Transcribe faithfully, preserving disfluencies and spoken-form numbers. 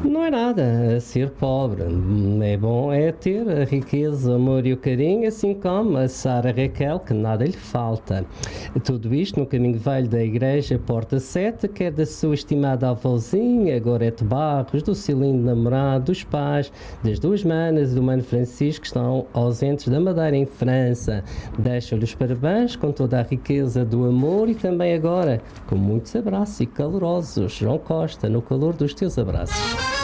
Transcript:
Não é nada ser pobre, é bom é ter a riqueza, o amor e o carinho, assim como a Sara Raquel, que nada lhe falta. Tudo isto no caminho velho da igreja Porta sete, quer da sua estimada avózinha, Gorete Barros, do seu lindo namorado, dos pais, das duas manas e do mano Francisco, que estão ausentes da Madeira em França. Deixo-lhe os parabéns com toda a riqueza do amor e também agora com muitos abraços e calorosos. João Costa, no calor dos teus abraços.